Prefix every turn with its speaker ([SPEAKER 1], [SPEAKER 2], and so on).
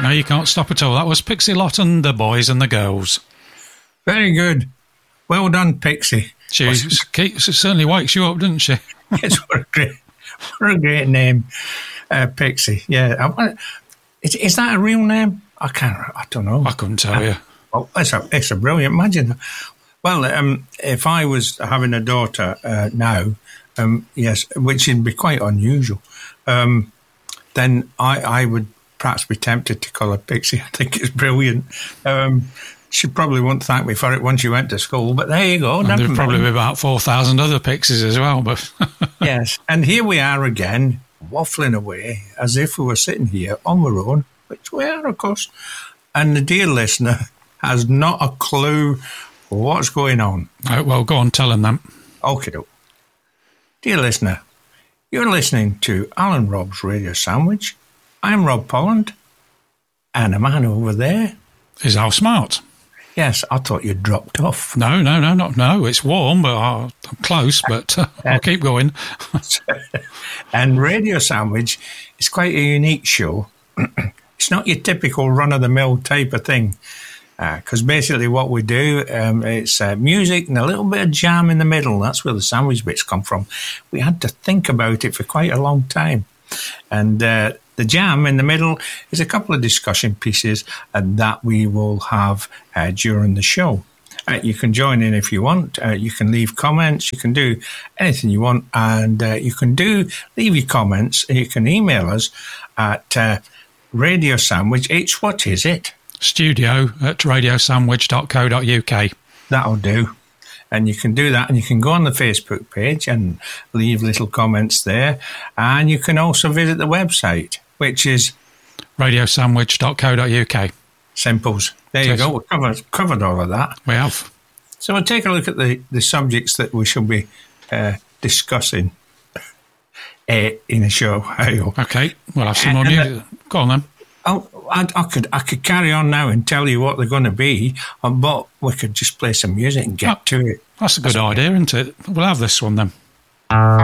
[SPEAKER 1] No, you can't stop at all. That was Pixie Lott and the Boys and the Girls.
[SPEAKER 2] Very good. Well done, Pixie.
[SPEAKER 1] She certainly wakes you up, doesn't she?
[SPEAKER 2] Yes, what a great name, Pixie. Yeah. Is that a real name? I don't know.
[SPEAKER 1] I couldn't tell you.
[SPEAKER 2] Well, it's a brilliant. Imagine. Well, if I was having a daughter now, yes, which would be quite unusual, then I would perhaps be tempted to call her Pixie. I think it's brilliant. She probably wouldn't thank me for it once she went to school, but there you go.
[SPEAKER 1] And there'd probably be about 4,000 other Pixies as well. But
[SPEAKER 2] yes, and here we are again, waffling away as if we were sitting here on our own, which we are, of course. And the dear listener has not a clue what's going on.
[SPEAKER 1] Right, well, go on, tell him that.
[SPEAKER 2] Okay, dear listener, you're listening to Alan Robb's Radio Sandwich. I'm Rob Polland, and a man over there
[SPEAKER 1] is Al Smart.
[SPEAKER 2] Yes, I thought you'd dropped off.
[SPEAKER 1] No, it's warm, but I'm close, but I'll keep going.
[SPEAKER 2] And Radio Sandwich is quite a unique show. It's not your typical run-of-the-mill type of thing, because basically what we do, it's music and a little bit of jam in the middle. That's where the sandwich bits come from. We had to think about it for quite a long time. And the jam in the middle is a couple of discussion pieces that we will have during the show. You can join in if you want. You can leave comments. You can do anything you want. And you can leave your comments. You can email us at Radio Sandwich. It's what is it?
[SPEAKER 1] studio@radiosandwich.co.uk.
[SPEAKER 2] That'll do. And you can do that, and you can go on the Facebook page and leave little comments there. And you can also visit the website, which is
[SPEAKER 1] radiosandwich.co.uk.
[SPEAKER 2] Simples. There you go. We've covered all of that.
[SPEAKER 1] We have.
[SPEAKER 2] So we'll take a look at the subjects that we shall be discussing in the show.
[SPEAKER 1] Okay. We'll have some more music. Go on then.
[SPEAKER 2] Oh, I could carry on now and tell you what they're going to be, but we could just play some music and get to it.
[SPEAKER 1] That's a good idea, isn't it? We'll have this one then.